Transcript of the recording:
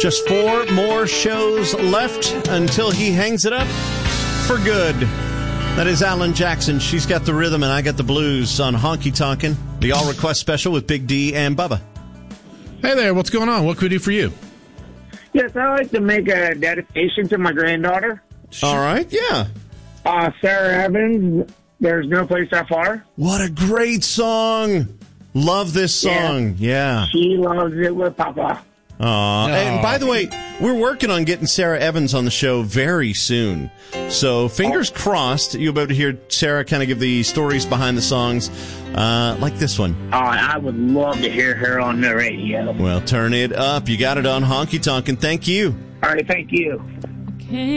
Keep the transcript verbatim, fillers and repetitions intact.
Just four more shows left until he hangs it up for good. That is Alan Jackson. She's got the rhythm and I got the blues on Honky Tonkin', the All Request Special with Big D and Bubba. Hey there, what's going on? What can we do for you? Yes, I'd like to make a dedication to my granddaughter. All right, yeah. Uh, Sarah Evans, There's No Place That Far. What a great song. Love this song. Yeah. yeah. She loves it with Papa. Aw. And by the way, we're working on getting Sarah Evans on the show very soon. So fingers oh. crossed you'll be able to hear Sarah kind of give the stories behind the songs, uh, like this one. Oh, I would love to hear her on the radio. Well, turn it up. You got it on Honky Tonkin'. Thank you. All right, thank you. Okay.